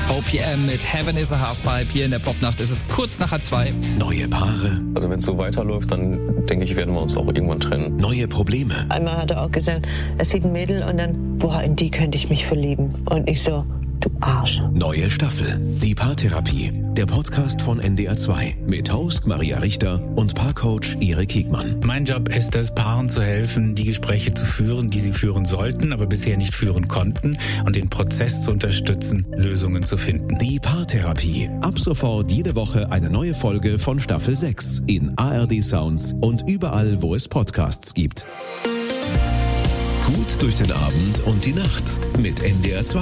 OPM mit Heaven is a Halfpipe. Hier in der Popnacht ist es kurz nach 1:30. Neue Paare. Also wenn es so weiterläuft, dann denke ich, werden wir uns auch irgendwann trennen. Neue Probleme. Einmal hat er auch gesagt, er sieht ein Mädel und dann, boah, in die könnte ich mich verlieben. Und ich so, du Arsch. Neue Staffel. Die Paartherapie. Der Podcast von NDR 2 mit Host Maria Richter und Paarcoach Erik Hiegmann. Mein Job ist es, Paaren zu helfen, die Gespräche zu führen, die sie führen sollten, aber bisher nicht führen konnten, und den Prozess zu unterstützen, Lösungen zu finden. Die Paartherapie. Ab sofort jede Woche eine neue Folge von Staffel 6 in ARD Sounds und überall, wo es Podcasts gibt. Gut durch den Abend und die Nacht mit NDR 2.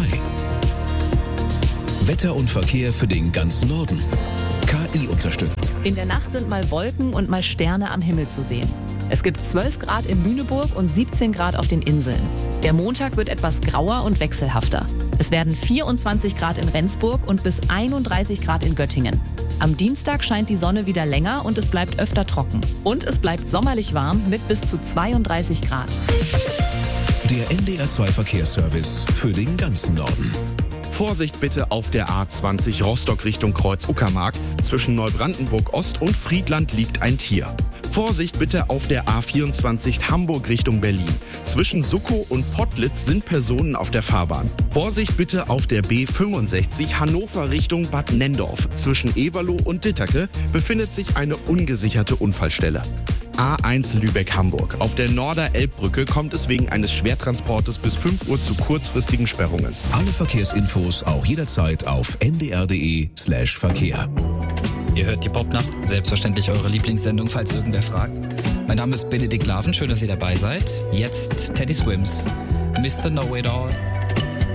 Wetter und Verkehr für den ganzen Norden. KI unterstützt. In der Nacht sind mal Wolken und mal Sterne am Himmel zu sehen. Es gibt 12 Grad in Lüneburg und 17 Grad auf den Inseln. Der Montag wird etwas grauer und wechselhafter. Es werden 24 Grad in Rendsburg und bis 31 Grad in Göttingen. Am Dienstag scheint die Sonne wieder länger und es bleibt öfter trocken. Und es bleibt sommerlich warm mit bis zu 32 Grad. Der NDR 2 Verkehrsservice für den ganzen Norden. Vorsicht bitte auf der A20 Rostock Richtung Kreuz-Uckermark. Zwischen Neubrandenburg-Ost und Friedland liegt ein Tier. Vorsicht bitte auf der A24 Hamburg Richtung Berlin. Zwischen Suckow und Pottlitz sind Personen auf der Fahrbahn. Vorsicht bitte auf der B65 Hannover Richtung Bad Nendorf. Zwischen Eberloh und Ditterke befindet sich eine ungesicherte Unfallstelle. A1 Lübeck-Hamburg. Auf der Norder-Elbbrücke kommt es wegen eines Schwertransportes bis 5 Uhr zu kurzfristigen Sperrungen. Alle Verkehrsinfos auch jederzeit auf ndr.de/Verkehr. Ihr hört die Popnacht, selbstverständlich eure Lieblingssendung, falls irgendwer fragt. Mein Name ist Benedikt Laven, schön, dass ihr dabei seid. Jetzt Teddy Swims, Mr. Know-It-All.